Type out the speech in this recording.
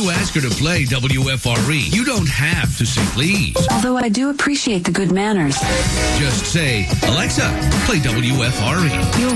you ask her to play WFRE, you don't have to say please. Although I do appreciate the good manners. Just say, Alexa, play WFRE. You'll